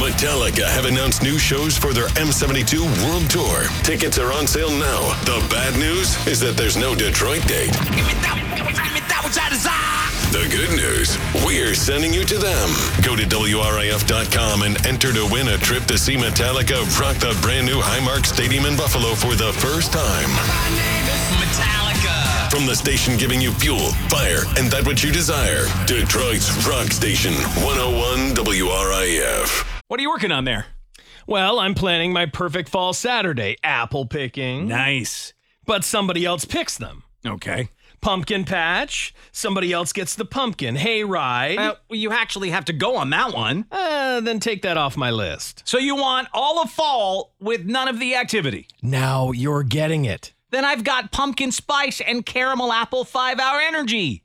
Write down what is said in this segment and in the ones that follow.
Metallica have announced new shows for their M72 World Tour. Tickets are on sale now. The bad news is that there's no Detroit date. The good news, we're sending you to them. Go to WRIF.com and enter to win a trip to see Metallica rock the brand new Highmark Stadium in Buffalo for the first time. My name is Metallica. From the station giving you fuel, fire, and that which you desire. Detroit's Rock Station, 101 WRIF. What are you working on there? Well, I'm planning my perfect fall Saturday. Apple picking. Nice. But somebody else picks them. Okay. Pumpkin patch. Somebody else gets the pumpkin. Hayride. Well, you actually have to go on that one. Then take that off my list. So you want all of fall with none of the activity. Now you're getting it. Then I've got pumpkin spice and caramel apple 5-hour energy.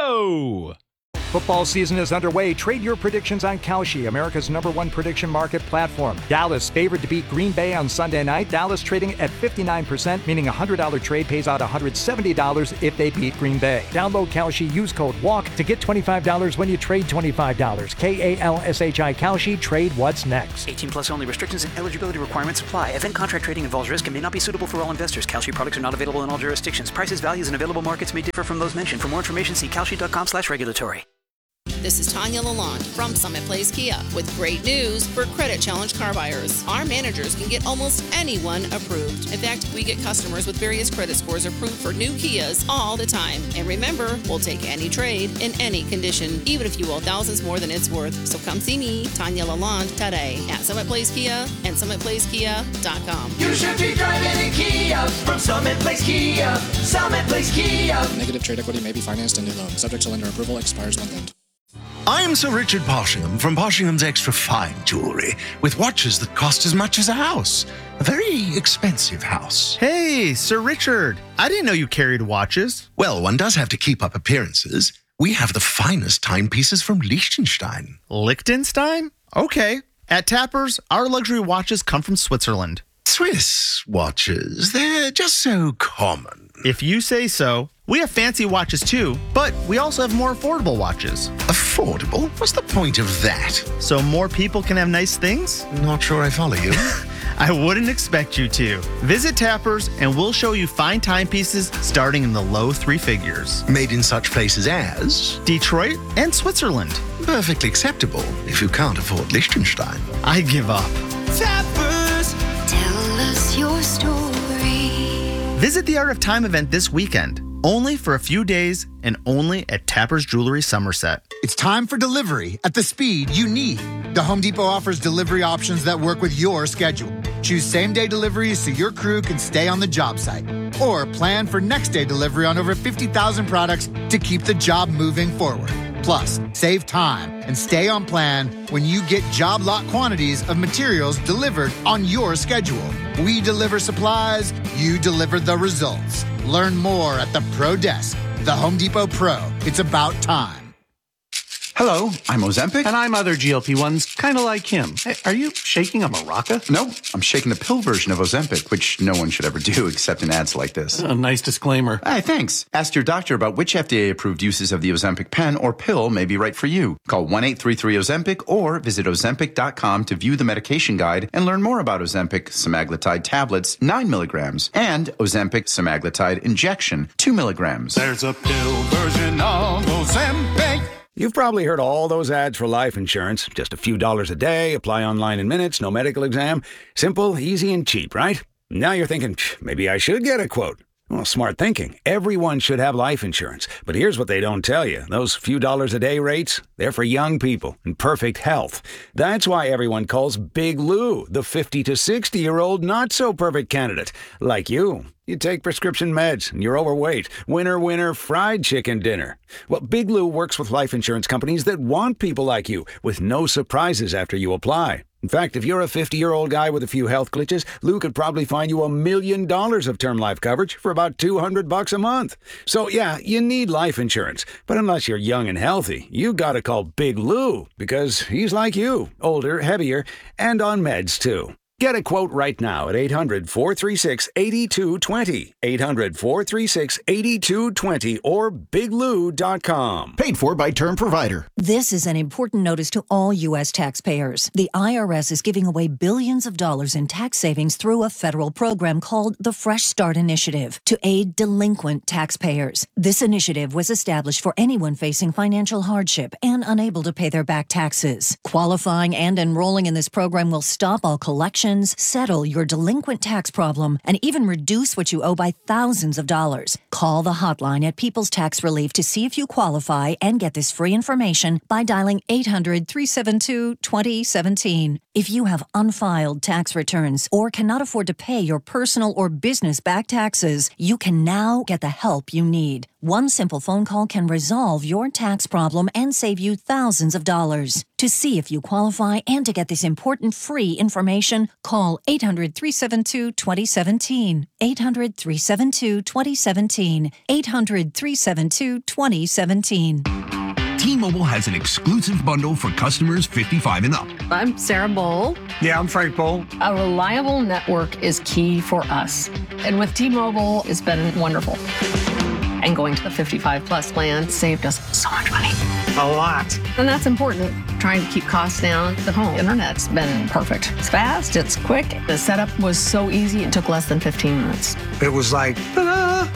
Oh. Football season is underway. Trade your predictions on Kalshi, America's #1 prediction market platform. Dallas favored to beat Green Bay on Sunday night. Dallas trading at 59%, meaning a $100 trade pays out $170 if they beat Green Bay. Download Kalshi, use code WALK to get $25 when you trade $25. KALSHI Kalshi, trade what's next. 18 plus only. Restrictions and eligibility requirements apply. Event contract trading involves risk and may not be suitable for all investors. Kalshi products are not available in all jurisdictions. Prices, values, and available markets may differ from those mentioned. For more information, see kalshi.com/regulatory. This is Tanya Lalonde from Summit Place Kia with great news for credit challenge car buyers. Our managers can get almost anyone approved. In fact, we get customers with various credit scores approved for new Kias all the time. And remember, we'll take any trade in any condition, even if you owe thousands more than it's worth. So come see me, Tanya Lalonde, today at Summit Place Kia and SummitPlaceKia.com. You should be driving a Kia from Summit Place Kia. Summit Place Kia. Negative trade equity may be financed in new loan. Subject to lender approval. Expires month end. I'm Sir Richard Poshingham from Poshingham's Extra Fine Jewelry, with watches that cost as much as a house. A very expensive house. Hey, Sir Richard. I didn't know you carried watches. Well, one does have to keep up appearances. We have the finest timepieces from Liechtenstein. Liechtenstein? Okay. At Tappers, our luxury watches come from Switzerland. Swiss watches, they're just so common. If you say so. We have fancy watches too, but we also have more affordable watches. Affordable? What's the point of that? So more people can have nice things? Not sure I follow you. I wouldn't expect you to. Visit Tappers and we'll show you fine timepieces starting in the low 3 figures. Made in such places as Detroit and Switzerland. Perfectly acceptable if you can't afford Liechtenstein. I give up. Tappers, tell us your story. Visit the Art of Time event this weekend. Only for a few days and only at Tappers Jewelry Somerset. It's time for delivery at the speed you need. The Home Depot offers delivery options that work with your schedule. Choose same-day deliveries so your crew can stay on the job site. Or plan for next-day delivery on over 50,000 products to keep the job moving forward. Plus, save time and stay on plan when you get job lot quantities of materials delivered on your schedule. We deliver supplies, you deliver the results. Learn more at the Pro Desk. The Home Depot Pro. It's about time. Hello, I'm Ozempic. And I'm other GLP-1s, kind of like him. Hey, are you shaking a maraca? No, I'm shaking the pill version of Ozempic, which no one should ever do except in ads like this. A nice disclaimer. Hey, thanks. Ask your doctor about which FDA-approved uses of the Ozempic pen or pill may be right for you. Call 1-833-OZEMPIC or visit Ozempic.com to view the medication guide and learn more about Ozempic semaglutide tablets, 9 milligrams, and Ozempic semaglutide injection, 2 milligrams. There's a pill version of Ozempic. You've probably heard all those ads for life insurance. Just a few dollars a day, apply online in minutes, no medical exam. Simple, easy, and cheap, right? Now you're thinking, maybe I should get a quote. Well, smart thinking. Everyone should have life insurance. But here's what they don't tell you. Those few dollars a day rates, they're for young people in perfect health. That's why everyone calls Big Lou the 50 to 60-year-old not-so-perfect candidate. Like you. You take prescription meds, and you're overweight. Winner, winner, fried chicken dinner. Well, Big Lou works with life insurance companies that want people like you, with no surprises after you apply. In fact, if you're a 50-year-old guy with a few health glitches, Lou could probably find you $1 million of term life coverage for about $200 a month. So yeah, you need life insurance. But unless you're young and healthy, you gotta call Big Lou, because he's like you, older, heavier, and on meds too. Get a quote right now at 800-436-8220. 800-436-8220 or biglou.com. Paid for by Term Provider. This is an important notice to all U.S. taxpayers. The IRS is giving away billions of dollars in tax savings through a federal program called the Fresh Start Initiative to aid delinquent taxpayers. This initiative was established for anyone facing financial hardship and unable to pay their back taxes. Qualifying and enrolling in this program will stop all collections, settle your delinquent tax problem, and even reduce what you owe by thousands of dollars. Call the hotline at People's Tax Relief to see if you qualify and get this free information by dialing 800-372-2017. If you have unfiled tax returns or cannot afford to pay your personal or business back taxes, you can now get the help you need. One simple phone call can resolve your tax problem and save you thousands of dollars. To see if you qualify and to get this important free information, call 800-372-2017. 800-372-2017. 800-372-2017. T-Mobile has an exclusive bundle for customers 55 and up. I'm Sarah Bowl. Yeah, I'm Frank Bowl. A reliable network is key for us. And with T-Mobile, it's been wonderful. And going to the 55 plus plan saved us so much money. A lot. And that's important. Trying to keep costs down. The home internet's been perfect. It's fast, it's quick. The setup was so easy, it took less than 15 minutes. It was like, ta-da!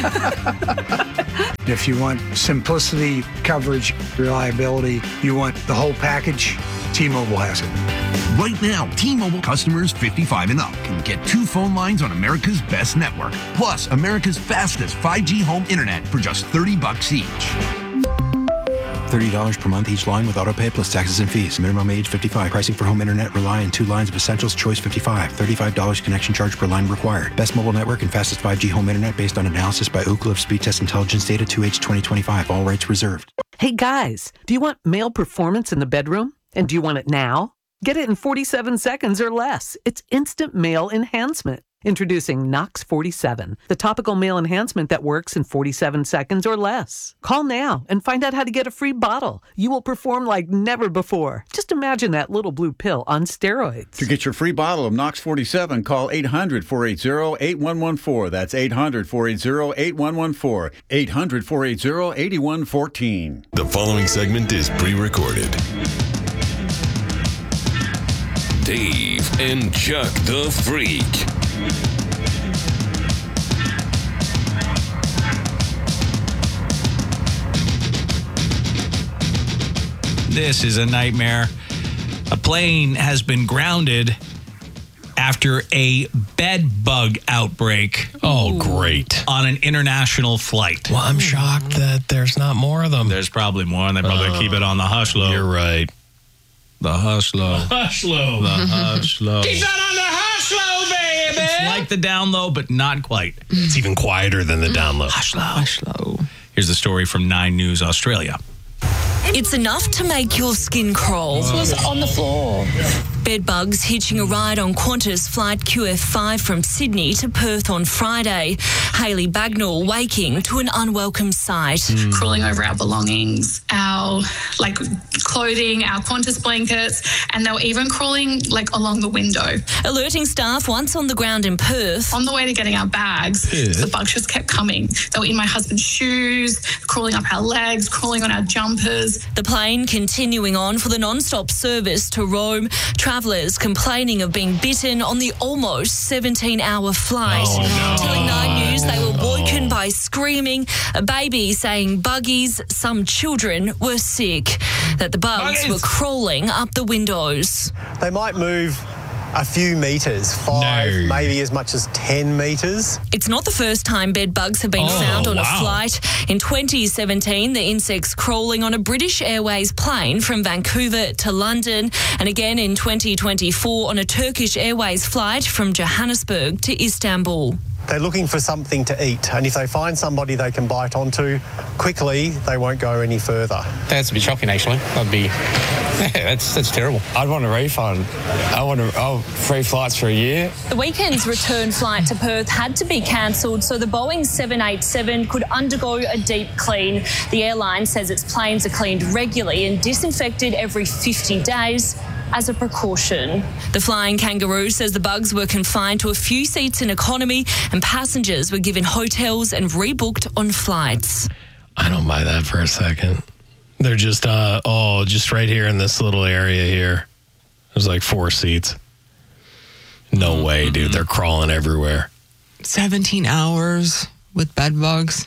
If you want simplicity, coverage, reliability, you want the whole package, T-Mobile has it. Right now, T-Mobile customers 55 and up can get 2 phone lines on America's best network, plus America's fastest 5G home internet for just $30 each. $30 per month each line with autopay plus taxes and fees. Minimum age 55. Pricing for home internet rely on 2 lines of essentials. Choice 55. $35 connection charge per line required. Best mobile network and fastest 5G home internet based on analysis by Ookla of Speed Test Intelligence data 2H 2025. All rights reserved. Hey guys, do you want male performance in the bedroom? And do you want it now? Get it in 47 seconds or less. It's instant male enhancement. Introducing Nox 47, the topical male enhancement that works in 47 seconds or less. Call now and find out how to get a free bottle. You will perform like never before. Just imagine that little blue pill on steroids. To get your free bottle of Nox 47, call 800-480-8114. That's 800-480-8114. 800-480-8114. The following segment is pre-recorded. Dave and Chuck the Freak. This is a nightmare. A plane has been grounded after a bed bug outbreak. Oh, great. On an international flight. Well, I'm shocked that there's not more of them. There's probably more, and they probably keep it on the hush low. You're right. The hush low. Hush low. The hush low. Keep that on the hush low, baby. It's like the down low, but not quite. It's even quieter than the down low. Hush low. Hush low. Here's the story from 9 News Australia. It's enough to make your skin crawl. This was on the floor. Bedbugs hitching a ride on Qantas flight QF5 from Sydney to Perth on Friday. Hayley Bagnall waking to an unwelcome sight. Crawling over our belongings, our clothing, our Qantas blankets, and they were even crawling along the window. Alerting staff once on the ground in Perth. On the way to getting our bags, the bugs just kept coming. They were in my husband's shoes, crawling up our legs, crawling on our jumpers. The plane continuing on for the non-stop service to Rome. Travellers complaining of being bitten on the almost 17-hour flight. Telling 9 News they were woken by screaming, a baby saying buggies, some children were sick, that the bugs were crawling up the windows. They might move a few metres, 5, maybe as much as 10 metres. It's not the first time bed bugs have been found on a flight. In 2017, the insects crawling on a British Airways plane from Vancouver to London, and again in 2024 on a Turkish Airways flight from Johannesburg to Istanbul. They're looking for something to eat, and if they find somebody they can bite onto quickly, they won't go any further. That's a bit shocking, actually. That's terrible. I'd want a refund. I want free flights for a year. The weekend's return flight to Perth had to be cancelled so the Boeing 787 could undergo a deep clean. The airline says its planes are cleaned regularly and disinfected every 50 days. as a precaution. The Flying Kangaroo says the bugs were confined to a few seats in economy and passengers were given hotels and rebooked on flights. I don't buy that for a second. They're just, just right here in this little area here. There's like 4 seats. No way, dude. They're crawling everywhere. 17 hours with bed bugs.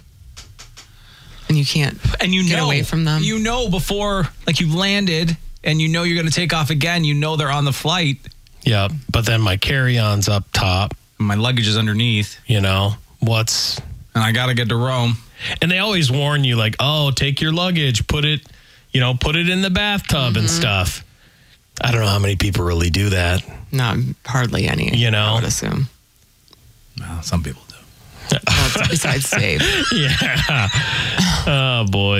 And you can't get away from them. You know before, like, you landed and you know you're going to take off again. You know they're on the flight. Yeah, but then my carry-on's up top. My luggage is underneath. You know, and I got to get to Rome. And they always warn you, like, take your luggage, put it in the bathtub and stuff. I don't know how many people really do that. Not hardly any. I would assume. Well, some people do. Well, besides Dave. Yeah. Oh, boy.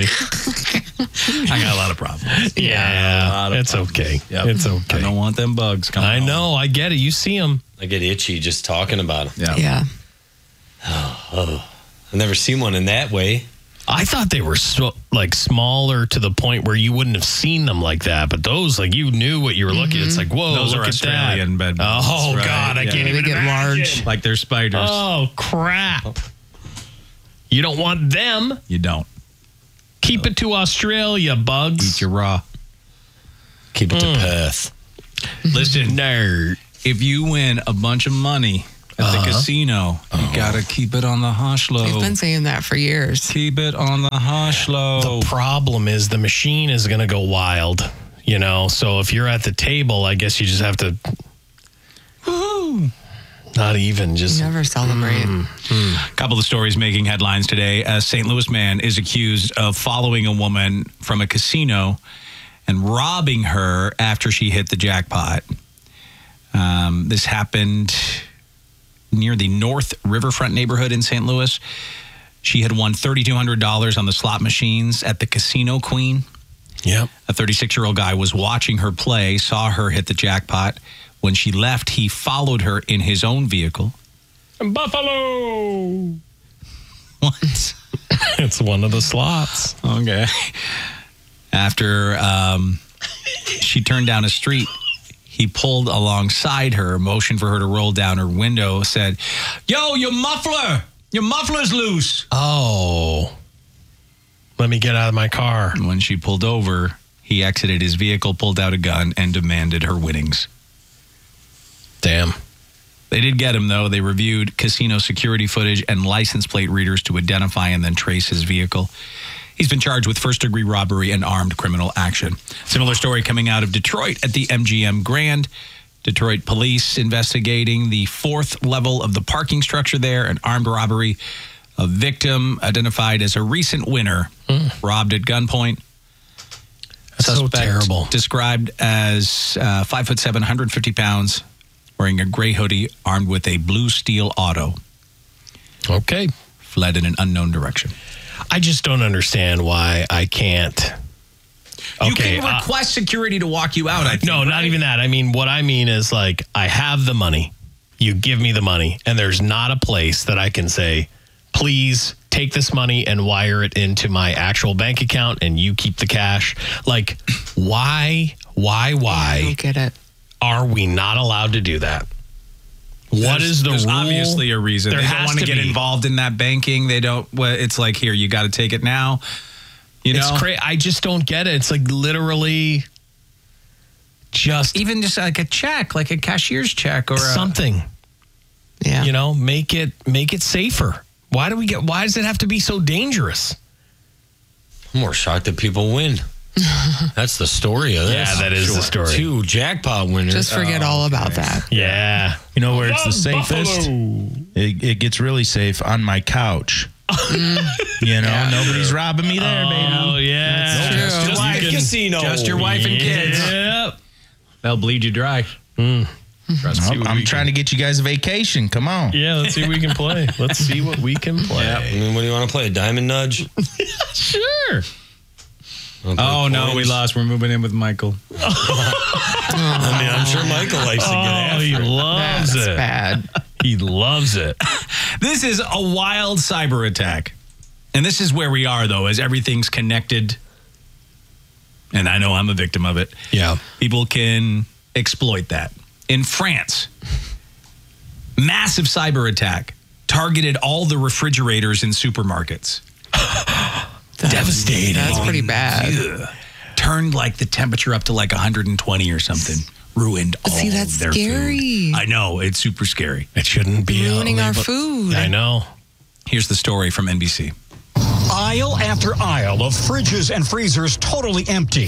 I got a lot of problems. Yeah. It's okay. Yep. It's okay. I don't want them bugs coming I know. I get it. You see them. I get itchy just talking about them. Yeah. Oh. I've never seen one in that way. I thought they were smaller to the point where you wouldn't have seen them like that. But those, you knew what you were looking at. It's like, whoa, those look are at Australian that. bed bugs. Oh, right? God, I can't even get imagine. large. Like they're spiders. Oh, crap. You don't want them. You don't. Keep it to Australia, bugs. Eat your raw. Keep it to Perth. Listen, nerd. If you win a bunch of money at the casino, you got to keep it on the hush low. They've been saying that for years. Keep it on the hush low. The problem is the machine is going to go wild, So if you're at the table, I guess you just have to... Woo-hoo. Not even just... Never celebrate. A couple of stories making headlines today. A St. Louis man is accused of following a woman from a casino and robbing her after she hit the jackpot. This happened near the North Riverfront neighborhood in St. Louis. She had won $3,200 on the slot machines at the Casino Queen. Yep. A 36-year-old guy was watching her play, saw her hit the jackpot. When she left, he followed her in his own vehicle. Buffalo! What? It's one of the slots. Okay. After she turned down a street, he pulled alongside her, motioned for her to roll down her window, said, "Yo, your muffler's loose." Oh. Let me get out of my car. And when she pulled over, he exited his vehicle, pulled out a gun, and demanded her winnings. Damn. They did get him, though. They reviewed casino security footage and license plate readers to identify and then trace his vehicle. He's been charged with first-degree robbery and armed criminal action. Similar story coming out of Detroit at the MGM Grand. Detroit police investigating the 4th level of the parking structure there, an armed robbery. A victim identified as a recent winner, robbed at gunpoint. That's so terrible. Described as 5'7", 150 pounds, wearing a gray hoodie, armed with a blue steel auto. Okay. Fled in an unknown direction. I just don't understand why I can't. Okay, you can request security to walk you out. I think, no, right? not even that. I mean, what I mean is I have the money. You give me the money, and there's not a place that I can say, please take this money and wire it into my actual bank account, and you keep the cash. Why? I don't get it. Are we not allowed to do that? What is the There's rule? Obviously a reason. There They don't has want to get be. involved in that banking. They don't. Well, it's like, here, you got to take it now. It's crazy. I just don't get it. It's literally just even just like a check, like a cashier's check or something. Yeah. Make it safer. Why does it have to be so dangerous? I'm more shocked that people win. That's the story of this. Yeah, that is the story. 2 jackpot winners. Just forget all about that. Yeah. You know where it's the safest? It gets really safe on my couch. Nobody's robbing me there, baby. Oh, yeah. Just your wife, casino. Just your wife and kids. Yep. They'll bleed you dry. I'm trying to get you guys a vacation. Come on. Yeah, let's see what we can play. Let's see what we can play. I mean, what do you want to play? A diamond nudge? Sure. Oh, no, we lost. We're moving in with Michael. I mean, I'm sure Michael likes to get after he it. loves That's it. bad. He loves it. This is a wild cyber attack. And this is where we are, though, as everything's connected. And I know I'm a victim of it. Yeah. People can exploit that. In France, massive cyber attack targeted all the refrigerators in supermarkets. Devastating. That's pretty bad. Yeah. Turned like the temperature up to like 120 or something. Ruined all that's their scary. food. I know, it's super scary. It shouldn't be ruining our food. I know. Here's the story from NBC. Aisle after aisle of fridges and freezers totally empty.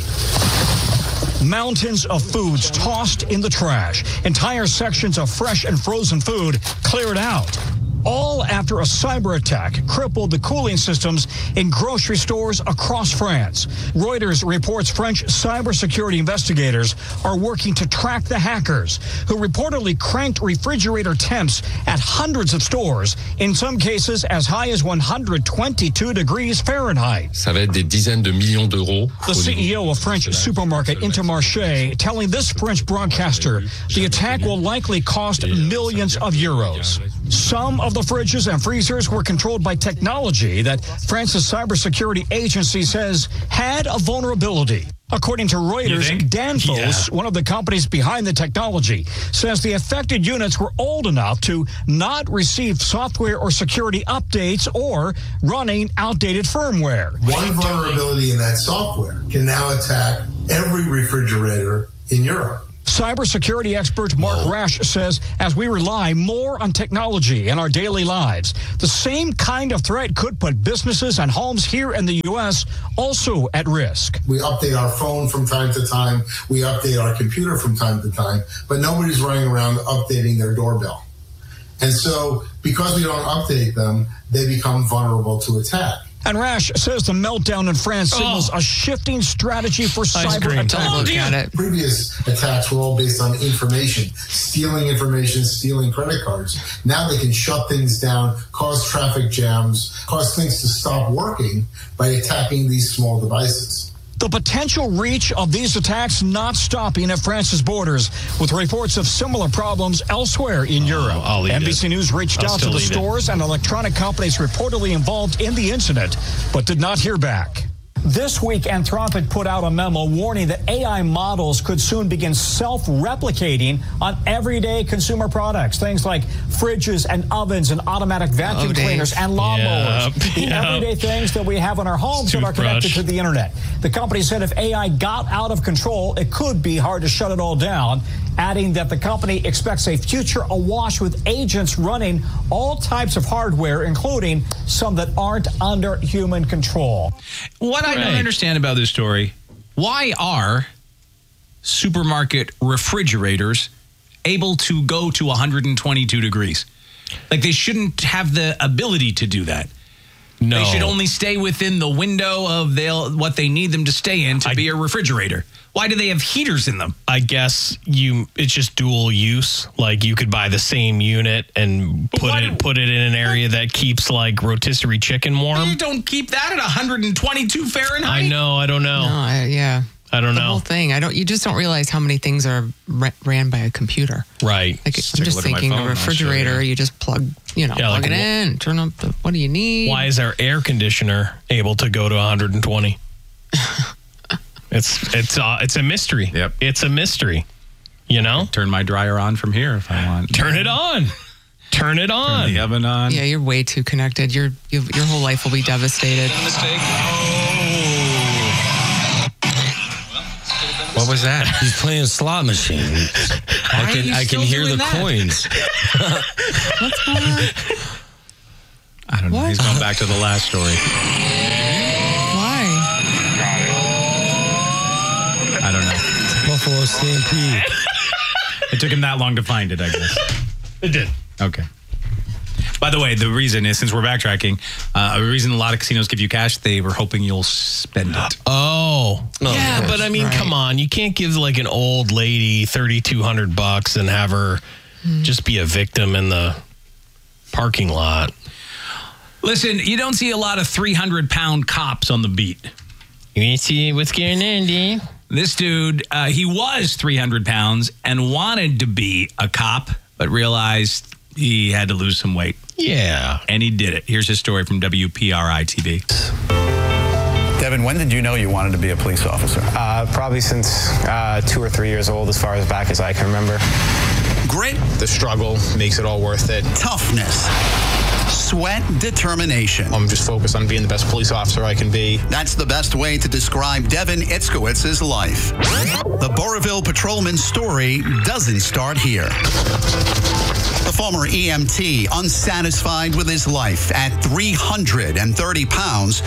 Mountains of foods tossed in the trash. Entire sections of fresh and frozen food cleared out. All after a cyber attack crippled the cooling systems in grocery stores across France. Reuters reports French cybersecurity investigators are working to track the hackers who reportedly cranked refrigerator temps at hundreds of stores, in some cases as high as 122 degrees Fahrenheit. Ça va être des dizaines de millions d'euros. The CEO of French supermarket Intermarché telling this French broadcaster the attack will likely cost millions of euros. Some of the fridges and freezers were controlled by technology that France's cybersecurity agency says had a vulnerability. According to Reuters, Danfoss, one of the companies behind the technology, says the affected units were old enough to not receive software or security updates or running outdated firmware. One vulnerability in that software can now attack every refrigerator in Europe. Cybersecurity expert Mark Rash says as we rely more on technology in our daily lives, the same kind of threat could put businesses and homes here in the U.S. also at risk. We update our phone from time to time. We update our computer from time to time, but nobody's running around updating their doorbell. And so because we don't update them, they become vulnerable to attack. And Rash says the meltdown in France signals a shifting strategy for cyber attacks. Previous attacks were all based on information, stealing credit cards. Now they can shut things down, cause traffic jams, cause things to stop working by attacking these small devices. The potential reach of these attacks not stopping at France's borders, with reports of similar problems elsewhere in Europe. NBC News reached out to the stores and electronic companies reportedly involved in the incident, but did not hear back. This week, Anthropic put out a memo warning that AI models could soon begin self-replicating on everyday consumer products. Things like fridges and ovens and automatic vacuum cleaners and lawnmowers. The everyday things that we have in our homes that are connected to the internet. The company said if AI got out of control, it could be hard to shut it all down, adding that the company expects a future awash with agents running all types of hardware, including some that aren't under human control. What I don't understand about this story, why are supermarket refrigerators able to go to 122 degrees? Like, they shouldn't have the ability to do that. No. They should only stay within the window of what they need them to stay in to be a refrigerator. Why do they have heaters in them? I guess it's just dual use. Like, you could buy the same unit and put it in an area that keeps like rotisserie chicken warm. You don't keep that at 122 Fahrenheit. I know. I don't know. No, I don't know. The whole thing. You just don't realize how many things are ran by a computer. Right. Like, I'm just thinking a refrigerator, you just plug it in, turn up what do you need? Why is our air conditioner able to go to 120? It's a mystery. Yep. It's a mystery. You know? Turn my dryer on from here if I want. Turn it on. Turn it on. Turn the oven on. Yeah, you're way too connected. Your whole life will be devastated. Mistake. What was that? He's playing a slot machine. I can hear the coins. What's going on? I don't know. He's going back to the last story. Why? I don't know. Buffalo Stampede. It took him that long to find it, I guess. It did. Okay. By the way, the reason is, since we're backtracking, the reason a lot of casinos give you cash, they were hoping you'll spend it. Yeah, but I mean, come on. You can't give like an old lady $3,200 and have her just be a victim in the parking lot. Listen, you don't see a lot of 300-pound cops on the beat. You see what's going on, Andy? This dude, he was 300 pounds and wanted to be a cop, but realized he had to lose some weight. Yeah. And he did it. Here's his story from WPRI TV. Devin, when did you know you wanted to be a police officer? Probably since 2 or 3 years old, as far as back as I can remember. Grit. The struggle makes it all worth it. Toughness. Sweat, determination. I'm just focused on being the best police officer I can be. That's the best way to describe Devin Itzkowitz's life. The Burrillville patrolman's story doesn't start here. The former EMT, unsatisfied with his life at 330 pounds,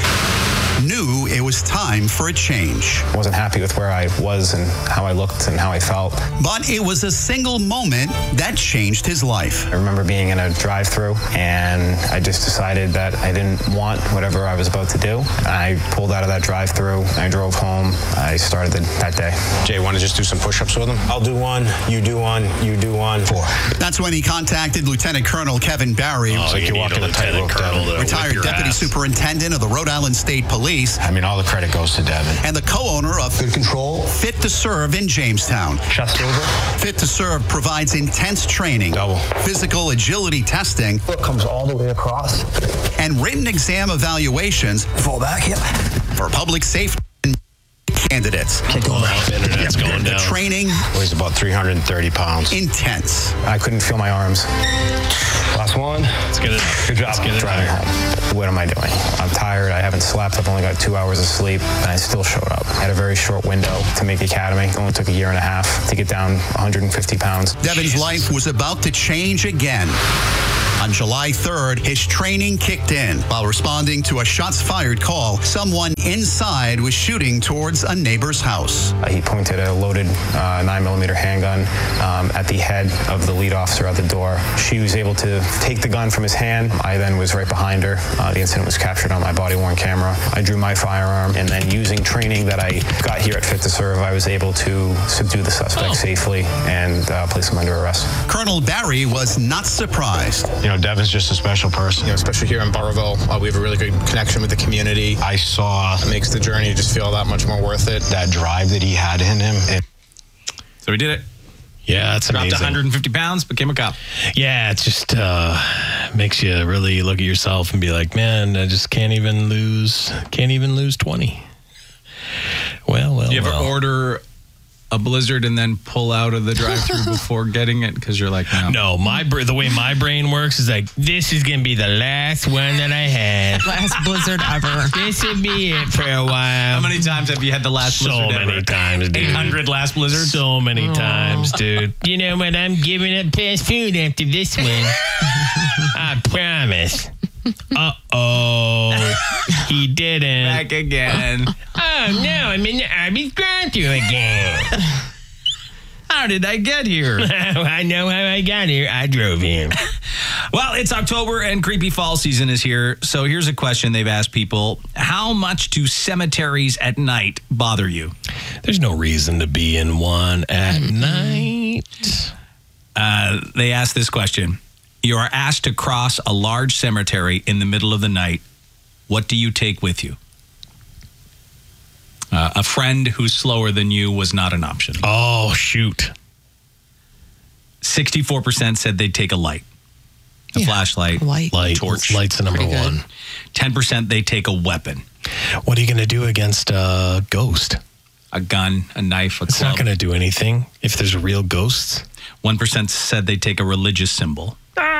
knew it was time for a change. I wasn't happy with where I was and how I looked and how I felt. But it was a single moment that changed his life. I remember being in a drive-thru and I just decided that I didn't want whatever I was about to do. I pulled out of that drive-thru. I drove home. I started that day. Jay, want to just do some push-ups with him? I'll do one. You do one. You do one. 4. That's when he contacted Lieutenant Colonel Kevin Barry. It's like you're walking a tightrope down. Retired Deputy Superintendent of the Rhode Island State Police. I mean, all the credit goes to Devin. And the co-owner of Good Control, Fit to Serve in Jamestown. Chest over. Fit to Serve provides intense training, physical agility testing, Foot comes all the way across, and written exam evaluations. Fall back, yep. For public safety candidates. Can't go the internet's going The down. training Weighs about 330 pounds. intense. I couldn't feel my arms. Last one. Let's get it. Good job. Let's get it Driving higher. home. What am I doing? I'm tired. I haven't slept. I've only got 2 hours of sleep, and I still showed up. I had a very short window to make academy. It only took a year and a half to get down 150 pounds. Devin's life was about to change again. On July 3rd, his training kicked in. While responding to a shots fired call, someone inside was shooting towards a neighbor's house. He pointed a loaded 9mm handgun at the head of the lead officer at the door. She was able to take the gun from his hand. I then was right behind her. The incident was captured on my body-worn camera. I drew my firearm, and then using training that I got here at Fit to Serve, I was able to subdue the suspect safely and place him under arrest. Colonel Barry was not surprised. You know, Devin's just a special person. You know, especially here in Burrillville, we have a really good connection with the community. I saw it makes the journey just feel that much more worth it. That drive that he had in him. So he did it. Yeah, it's amazing. Dropped 150 pounds, became a cop. Yeah, it just makes you really look at yourself and be like, man, I just can't even lose 20. Well. Do you ever order a Blizzard and then pull out of the drive-thru before getting it because you're like, no. No, the way my brain works is like, this is gonna be the last one that I had. Last Blizzard ever. This would be it for a while. How many times have you had the last Blizzard ever? So many times, dude. 800 last Blizzard? So many times, dude. You know what? I'm giving up fast food after this one. I promise. Uh-oh. He didn't. Back again. Oh, no, I'm in the Arby's drive-thru again. How did I get here? I know how I got here. I drove here. Well, it's October and creepy fall season is here. So here's a question they've asked people. How much do cemeteries at night bother you? There's no reason to be in one at night. They asked this question. You are asked to cross a large cemetery in the middle of the night. What do you take with you? A friend who's slower than you was not an option. Oh, shoot. 64% said they'd take a light. A flashlight, light, torch. Light's the number one. 10% they take a weapon. What are you going to do against a ghost? A gun, a knife, a club. It's not going to do anything if there's a real ghost. 1% said they'd take a religious symbol.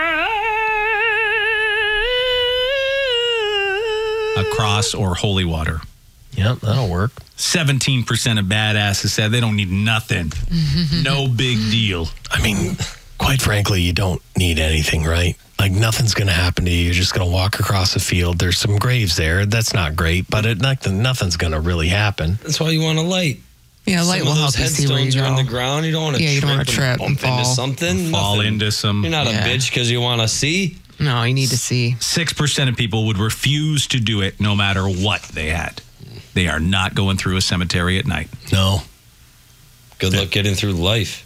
A cross or holy water. Yep, that'll work. 17% of badasses said they don't need nothing. No big deal. I mean, quite frankly, you don't need anything, right? Like, nothing's going to happen to you. You're just going to walk across a field. There's some graves there. That's not great, but nothing's going to really happen. That's why you want a light. Yeah, light will help you see where you go. Are in the ground. You don't want to you don't want to trip and bump into something. Fall into some. You're not a bitch because you want to see. No, you need to see. 6% of people would refuse to do it no matter what they had. They are not going through a cemetery at night. No. Good luck getting through life.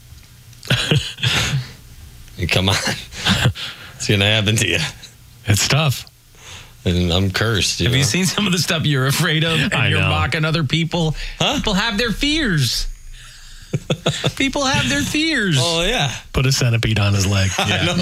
Come on. It's going to happen to you. It's tough. And I'm cursed. Have you seen some of the stuff you're afraid of and you're mocking other people? Huh? People have their fears. People have their fears. Oh, yeah. Put a centipede on his leg. Yeah.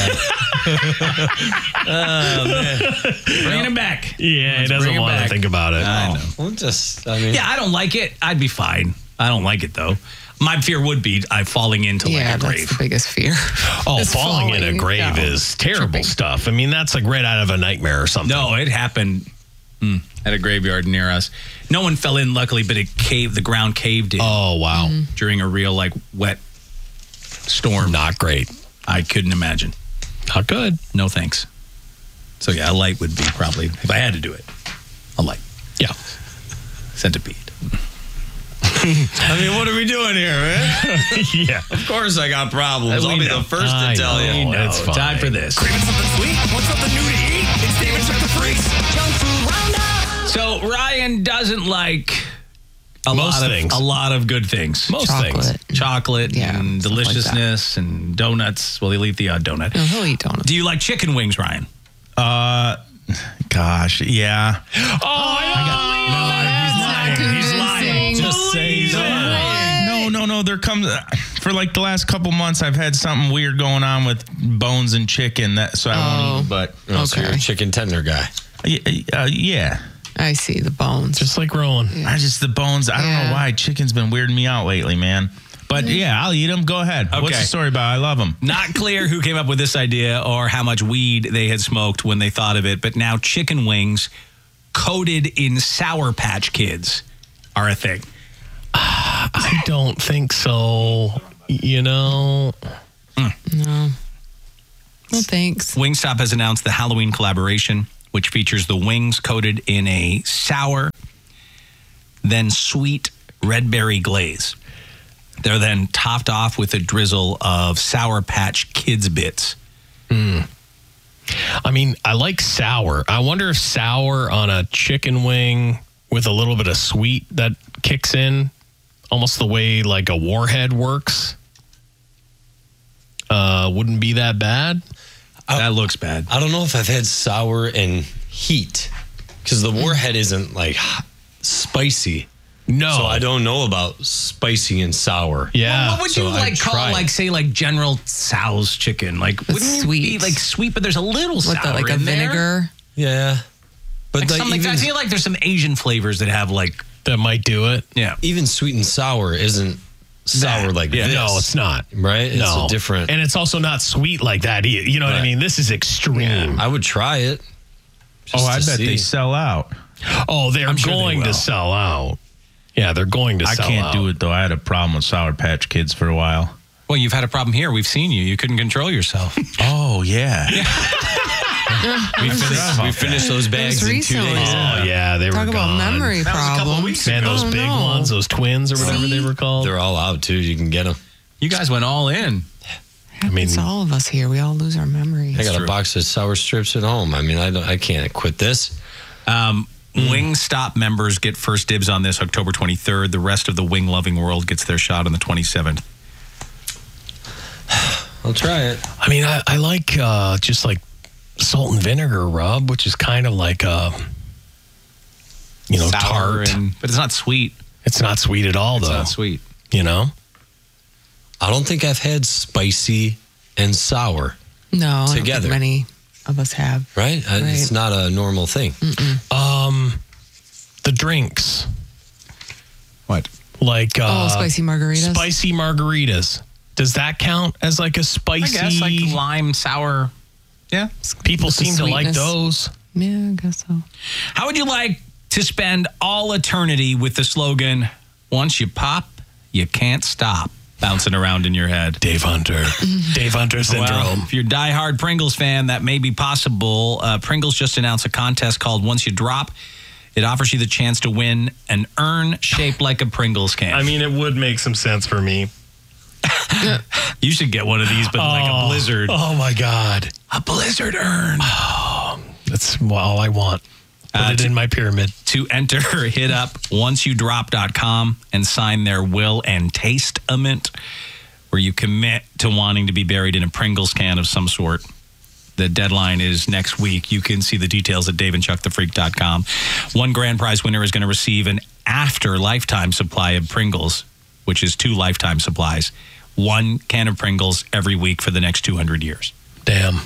Oh, man. Bringing him back. Yeah, he doesn't want to think about it. I know. Well, Yeah, I don't like it. I'd be fine. I don't like it, though. My fear would be falling into like a grave. That's the biggest fear. Oh, Is falling in a falling. grave is terrible stuff. I mean, that's like right out of a nightmare or something. No, it happened at a graveyard near us. No one fell in, luckily, but it caved. The ground caved in. Oh, wow. During a real wet storm. Not great. I couldn't imagine. Not good. No thanks. So yeah, a light would be probably, if I had to do it, a light. Yeah. Centipede. I mean, what are we doing here, man? Yeah. Of course I got problems. I'll be the first to tell you. It's time for this. Craving something sweet? Want something new to eat? It's David Check the Freaks Junk Food Roundup. So Ryan doesn't like a Most lot things. of a lot of good things. Most things. Chocolate Yeah, and stuff like deliciousness and donuts. Well, he'll eat the odd donut. No, he'll eat donuts. Do you like chicken wings, Ryan? Gosh, yeah. He's lying. Just say he's lying. No. There comes for like the last couple months. I've had something weird going on with bones and chicken. So I won't eat. But So you're a chicken tender guy. yeah. I see the bones. Just like rolling. The bones. I don't know why chicken's been weirding me out lately, man. But yeah, I'll eat them. Go ahead. Okay. What's the story about? I love them. Not clear who came up with this idea or how much weed they had smoked when they thought of it, but now chicken wings coated in Sour Patch Kids are a thing. I don't think so. You know. No. No, thanks. Wingstop has announced the Halloween collaboration, which features the wings coated in a sour, then sweet red berry glaze. They're then topped off with a drizzle of Sour Patch Kids bits. I mean, I like sour. I wonder if sour on a chicken wing with a little bit of sweet that kicks in, almost the way like a Warhead works, wouldn't be that bad. That looks bad. I don't know if I've had sour and heat because the Warhead isn't like spicy. No. So I don't know about spicy and sour. Yeah. What would you call say General Tso's chicken? Like wouldn't sweet. it be like sweet, but there's a little sour With like a in there? vinegar. Yeah. But I feel like there's some Asian flavors that have that might do it. Yeah. Even sweet and sour isn't sour like this. No, it's not. Right? It's No. a different. And it's also not sweet like that either. You know what I mean? This is extreme. I would try it. I bet they sell out. Oh, they're I'm sure they going to will. sell out. Yeah, they're going to sell out. I can't do it, though. I had a problem with Sour Patch Kids for a while. Well, you've had a problem here. We've seen you. You couldn't control yourself. Oh, yeah. We finished those bags in 2 days. Oh, yeah, they were Talk about gone. memory That was a couple problems. weeks Man, ago. those big ones, those twins or whatever they were called. They're all out, too. You can get them. You guys went all in. It's all of us here. We all lose our memories. I got a box of sour strips at home. I mean, I can't quit this. Wingstop members get first dibs on this October 23rd. The rest of the wing-loving world gets their shot on the 27th. I'll try it. I mean, I like just like salt and vinegar rub, which is kind of like Sour tart. but it's not sweet. It's not sweet at all, though. It's not sweet. You know? I don't think I've had spicy and sour No, I don't together. think many of us have. Right? It's Right. not a normal thing. The drinks. What? Like spicy margaritas. Spicy margaritas. Does that count as like a spicy? I guess like lime, sour. Yeah. People With the seem to like sweetness. those. Yeah, I guess so. How would you like to spend all eternity with the slogan, once you pop, you can't stop, bouncing around in your head? Dave Hunter. Dave Hunter syndrome. Well, if you're a diehard Pringles fan, that may be possible. Pringles just announced a contest called Once You Drop. It offers you the chance to win an urn shaped like a Pringles can. I mean, it would make some sense for me. You should get one of these, but like a blizzard. Oh, my God. A blizzard urn. That's all I want. Put it in my pyramid. To enter, hit up onceyoudrop.com and sign their will and testament, where you commit to wanting to be buried in a Pringles can of some sort. The deadline is next week. You can see the details at daveandchuckthefreak.com. One grand prize winner is going to receive an after lifetime supply of Pringles. which is 2 lifetime supplies. 1 can of Pringles every week for the next 200 years. Damn.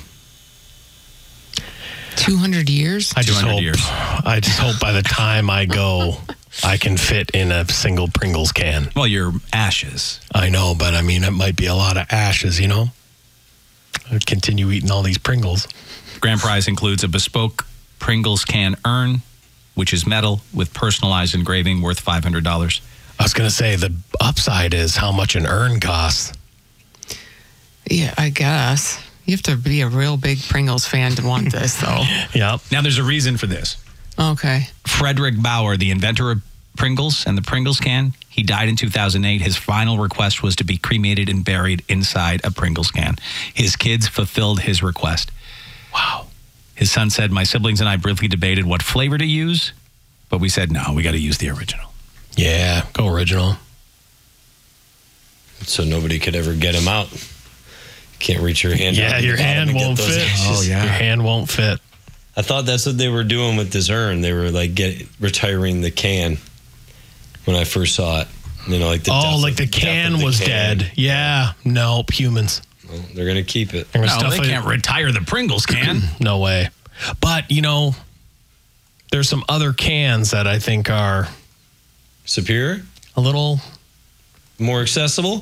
200 years? I just hope by the time I go, I can fit in a single Pringles can. Well, your ashes. I know, but I mean, it might be a lot of ashes, you know? I'd continue eating all these Pringles. Grand prize includes a bespoke Pringles can urn, which is metal with personalized engraving worth $500. I was going to say, the upside is how much an urn costs. Yeah, I guess. You have to be a real big Pringles fan to want this, though. Yep. Now, there's a reason for this. Okay. Frederick Bauer, the inventor of Pringles and the Pringles can, he died in 2008. His final request was to be cremated and buried inside a Pringles can. His kids fulfilled his request. Wow. His son said, my siblings and I briefly debated what flavor to use, but we said, no, we got to use the original. Yeah, go original. So nobody could ever get them out. Can't reach your hand. Yeah, your hand won't fit. Oh, yeah. Your hand won't fit. I thought that's what they were doing with this urn. They were like retiring the can when I first saw it. You know, like the can was dead. Yeah. Nope. Humans. Well, they're going to keep it. No, they can't retire the Pringles can. No way. But, you know, there's some other cans that I think are superior. A little more accessible.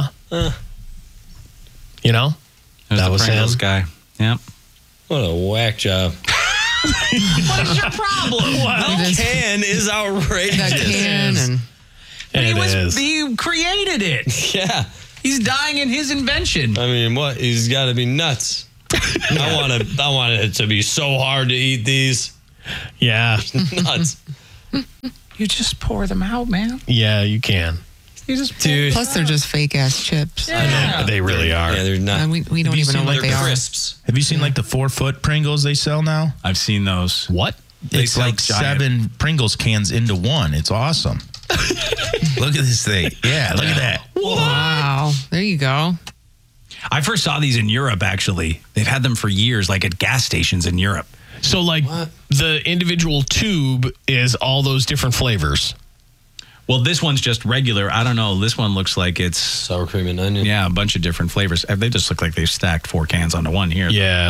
You know, that was Pringles guy. Yep. What a whack job. What is your problem? That can is outrageous. That can and It he created it. Yeah. He's dying in his invention. I mean, what? He's got to be nuts. I want it to be so hard to eat these. Yeah. Nuts. You just pour them out, man. Yeah, you can. You just Dude. Plus, they're just fake ass chips. Yeah. They really are. Yeah, they're not. We don't even know what they are. Crisps. Have you seen like the 4-foot Pringles they sell now? I've seen those. What? It's like giant. 7 Pringles cans into one. It's awesome. Look at this thing. Yeah, look at that. Wow. There you go. I first saw these in Europe, actually. They've had them for years, like at gas stations in Europe. So, like, the individual tube is all those different flavors. Well, this one's just regular. I don't know. This one looks like it's sour cream and onion. Yeah, a bunch of different flavors. They just look like they've stacked 4 cans onto one here. Yeah.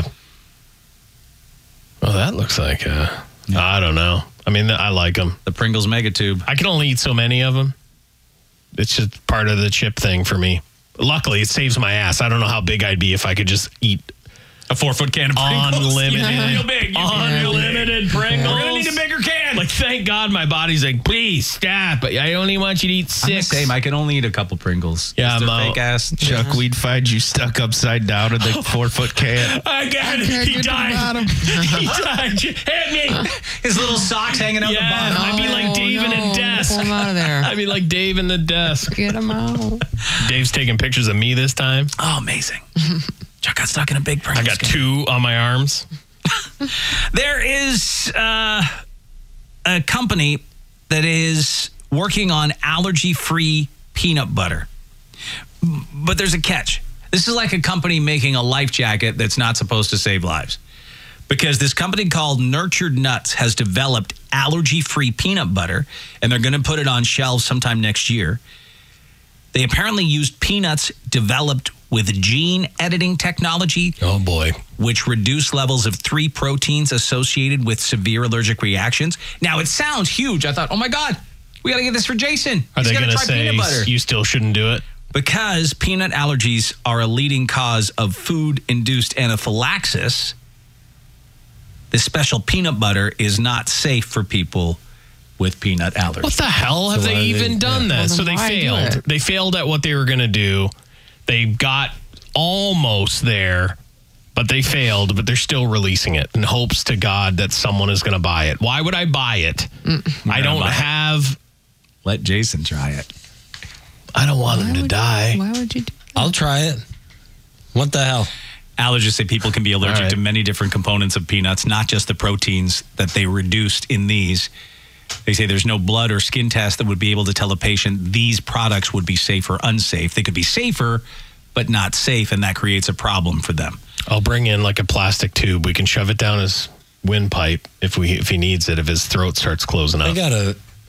Well, that looks like, I don't know. I mean, I like them. The Pringles Mega Tube. I can only eat so many of them. It's just part of the chip thing for me. Luckily, it saves my ass. I don't know how big I'd be if I could just eat a 4-foot can of Pringles. Unlimited. Real big. Unlimited Pringles. We're going to need a bigger can. Like, thank God my body's like, please stop. But I only want you to eat 6. I'm the same. I can only eat a couple Pringles. Yeah, I'm fake ass. Chuck, we'd find you stuck upside down in the 4-foot can. I got it. He died. He died. Hit me. His little socks hanging out the bottom. I'd be like Dave in a desk. Pull him out of there. I'd be like Dave in the desk. Get him out. Dave's taking pictures of me this time. Oh, amazing. Chuck got stuck in a big Pringles. I got 2 on my arms. There is a company that is working on allergy-free peanut butter. But there's a catch. This is like a company making a life jacket that's not supposed to save lives. Because this company called Nurtured Nuts has developed allergy-free peanut butter, and they're going to put it on shelves sometime next year. They apparently used peanuts developed with gene editing technology. Oh, boy. Which reduce levels of 3 proteins associated with severe allergic reactions. Now, it sounds huge. I thought, oh, my God, we got to get this for Jason. Are He's they going to try say peanut butter. you still shouldn't do it? Because peanut allergies are a leading cause of food-induced anaphylaxis, this special peanut butter is not safe for people with peanut allergies. What the hell have they even done that? So they failed. They failed at what they were going to do. They got almost there, but they failed, but they're still releasing it in hopes to God that someone is going to buy it. Why would I buy it? I don't have... Let Jason try it. I don't want him to die. Why would you do that? I'll try it. What the hell? Allergists say people can be allergic to many different components of peanuts, not just the proteins that they reduced in these. They say there's no blood or skin test that would be able to tell a patient these products would be safe or unsafe. They could be safer, but not safe, and that creates a problem for them. I'll bring in like a plastic tube. We can shove it down his windpipe if he needs it, if his throat starts closing up. I got a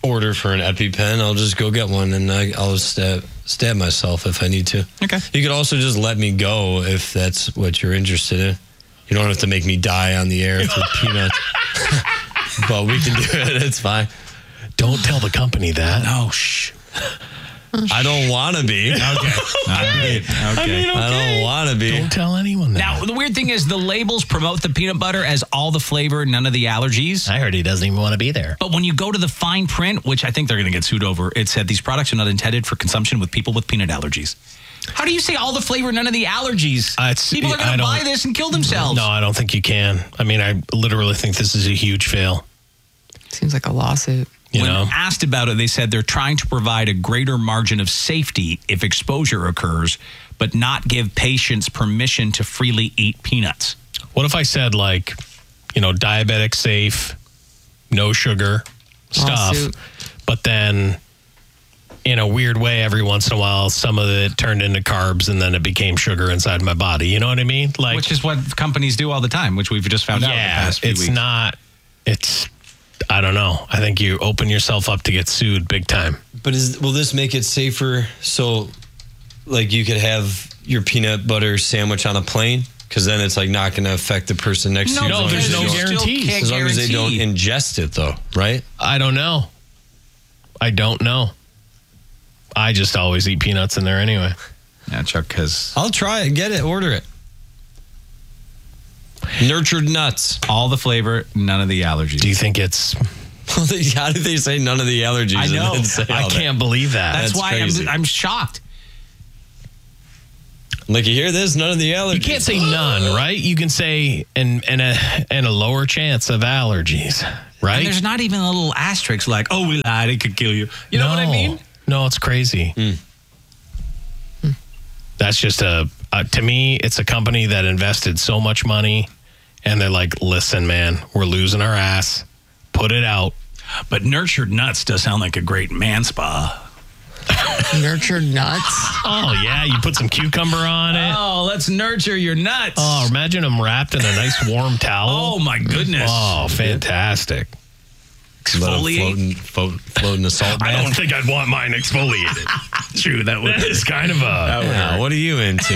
order for an EpiPen, I'll just go get one and I'll stab myself if I need to. Okay. You could also just let me go if that's what you're interested in. You don't have to make me die on the air with peanuts. But we can do it. It's fine. Don't tell the company that. No, shh. I don't want to be. Okay. All right. Okay. I don't want to be. Don't tell anyone that. Now, the weird thing is the labels promote the peanut butter as all the flavor, none of the allergies. I heard he doesn't even want to be there. But when you go to the fine print, which I think they're going to get sued over, it said these products are not intended for consumption with people with peanut allergies. How do you say all the flavor, none of the allergies? People are going to buy this and kill themselves. No, I don't think you can. I mean, I literally think this is a huge fail. Seems like a lawsuit. When asked about it, they said they're trying to provide a greater margin of safety if exposure occurs, but not give patients permission to freely eat peanuts. What if I said, like, diabetic safe, no sugar stuff, Lawsuit. but then in a weird way, every once in a while, some of it turned into carbs and then it became sugar inside my body. You know what I mean? Like, which is what companies do all the time, which we've just found out in the past few weeks. I don't know. I think you open yourself up to get sued big time. But will this make it safer so, like, you could have your peanut butter sandwich on a plane? Because then it's, like, not going to affect the person next to you. No, there's no guarantees. As long as they don't ingest it, though, right? I don't know. I just always eat peanuts in there anyway. Yeah, Chuck has... I'll try it. Get it. Order it. Nurtured nuts. All the flavor, none of the allergies. Do you think it's... How did they say none of the allergies? I know. And then say I can't believe that. That's why crazy. I'm shocked. Like, you hear this? None of the allergies. You can't say none, right? You can say and a lower chance of allergies, right? And there's not even a little asterisk like, oh, we lied, it could kill you. You know what I mean? No, it's crazy. That's just to me, it's a company that invested so much money and they're like, listen, man, we're losing our ass. Put it out. But Nurtured Nuts does sound like a great man spa. Nurtured nuts? Oh, yeah. You put some cucumber on it. Oh, let's nurture your nuts. Oh, imagine them wrapped in a nice warm towel. Oh, my goodness. Oh, fantastic. Exfoliate? Float in a salt bath. I don't think I'd want mine exfoliated. True, that is kind of a... Yeah, what are you into?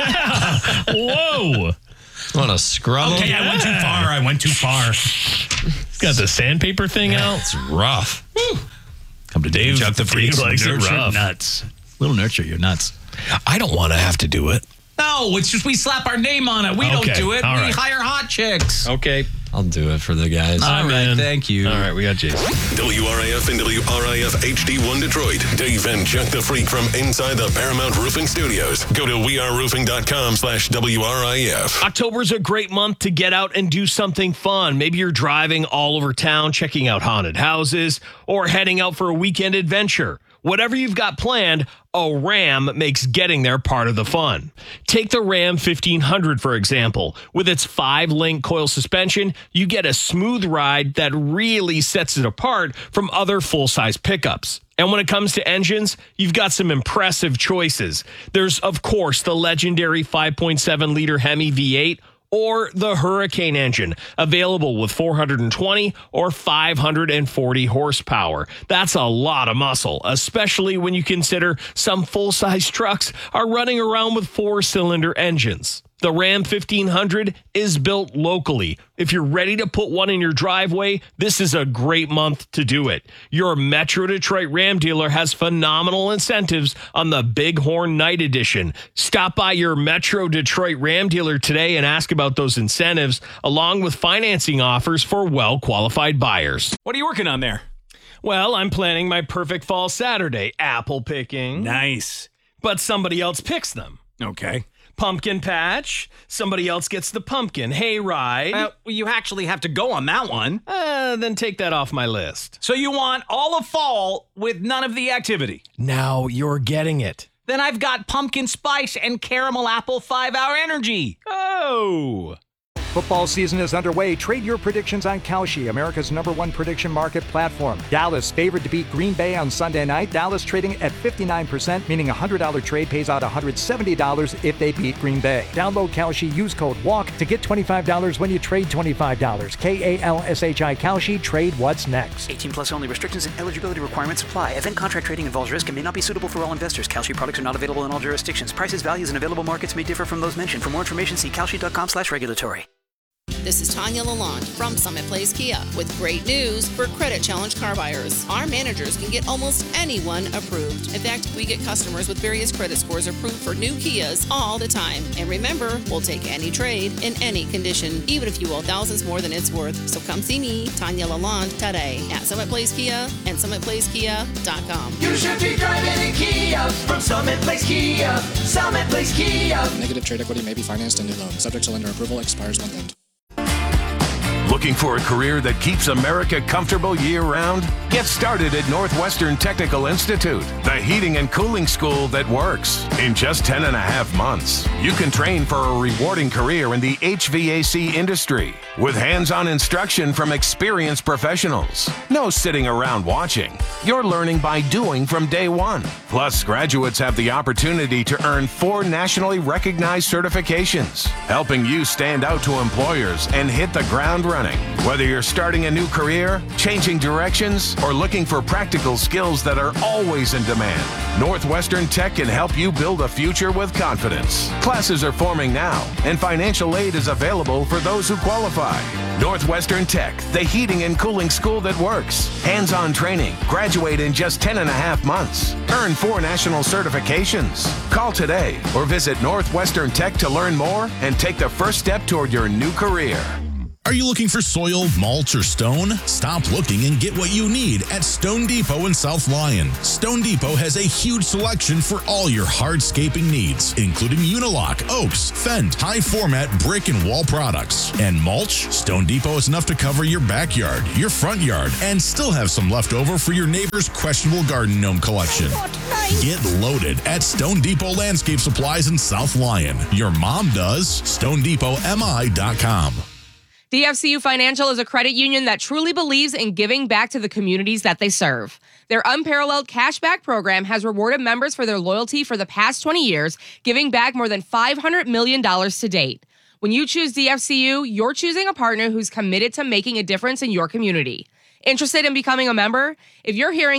Whoa. Want to scrub Okay, them? I went too far. Got the sandpaper thing out. It's rough. Woo. Come to Dave Chuck the Freak. likes it Nurture rough. nuts. Little nurture your nuts. I don't want to have to do it. No, it's just we slap our name on it. We don't do it. All We right. hire hot chicks. Okay. I'll do it for the guys. All right, thank you. All right, we got Jason. WRAF and WRIF HD1 Detroit. Dave and Chuck the Freak from inside the Paramount Roofing Studios. Go to weareroofing.com/WRIF. October's a great month to get out and do something fun. Maybe you're driving all over town, checking out haunted houses, or heading out for a weekend adventure. Whatever you've got planned, a Ram makes getting there part of the fun. Take the Ram 1500, for example. With its 5-link coil suspension, you get a smooth ride that really sets it apart from other full-size pickups. And when it comes to engines, you've got some impressive choices. There's, of course, the legendary 5.7-liter Hemi V8, or the Hurricane engine, available with 420 or 540 horsepower. That's a lot of muscle, especially when you consider some full-size trucks are running around with 4-cylinder engines. The Ram 1500 is built locally. If you're ready to put one in your driveway, this is a great month to do it. Your Metro Detroit Ram dealer has phenomenal incentives on the Bighorn Night Edition. Stop by your Metro Detroit Ram dealer today and ask about those incentives, along with financing offers for well-qualified buyers. What are you working on there? Well, I'm planning my perfect fall Saturday, apple picking. Nice. But somebody else picks them. Okay. Pumpkin patch, somebody else gets the pumpkin. Hayride. Well, you actually have to go on that one. Then take that off my list. So you want all of fall with none of the activity. Now you're getting it. Then I've got pumpkin spice and caramel apple 5-hour energy. Oh. Football season is underway. Trade your predictions on Kalshi, America's #1 prediction market platform. Dallas favored to beat Green Bay on Sunday night. Dallas trading at 59%, meaning a $100 trade pays out $170 if they beat Green Bay. Download Kalshi, use code WALK to get $25 when you trade $25. KALSHI Kalshi, trade what's next. 18 plus only. Restrictions and eligibility requirements apply. Event contract trading involves risk and may not be suitable for all investors. Kalshi products are not available in all jurisdictions. Prices, values, and available markets may differ from those mentioned. For more information, see kalshi.com/regulatory. This is Tanya Lalonde from Summit Place Kia with great news for credit challenge car buyers. Our managers can get almost anyone approved. In fact, we get customers with various credit scores approved for new Kias all the time. And remember, we'll take any trade in any condition, even if you owe thousands more than it's worth. So come see me, Tanya Lalonde, today at Summit Place Kia and SummitPlaceKia.com. You should be driving a Kia from Summit Place Kia. Summit Place Kia. Negative trade equity may be financed in new loan. Subject to lender approval. Expires month end. Looking for a career that keeps America comfortable year-round? Get started at Northwestern Technical Institute, the heating and cooling school that works. In just 10.5 months, you can train for a rewarding career in the HVAC industry with hands-on instruction from experienced professionals. No sitting around watching. You're learning by doing from day one. Plus, graduates have the opportunity to earn 4 nationally recognized certifications, helping you stand out to employers and hit the ground running. Whether you're starting a new career, changing directions, or looking for practical skills that are always in demand, Northwestern Tech can help you build a future with confidence. Classes are forming now, and financial aid is available for those who qualify. Northwestern Tech, the heating and cooling school that works. Hands-on training. Graduate in just 10.5 months. Earn 4 national certifications. Call today or visit Northwestern Tech to learn more and take the first step toward your new career. Are you looking for soil, mulch, or stone? Stop looking and get what you need at Stone Depot in South Lyon. Stone Depot has a huge selection for all your hardscaping needs, including Unilock, Oaks, Fendt, high-format brick and wall products. And mulch? Stone Depot is enough to cover your backyard, your front yard, and still have some left over for your neighbor's questionable garden gnome collection. Get loaded at Stone Depot Landscape Supplies in South Lyon. Your mom does. StoneDepotMI.com. DFCU Financial is a credit union that truly believes in giving back to the communities that they serve. Their unparalleled cashback program has rewarded members for their loyalty for the past 20 years, giving back more than $500 million to date. When you choose DFCU, you're choosing a partner who's committed to making a difference in your community. Interested in becoming a member? If you're hearing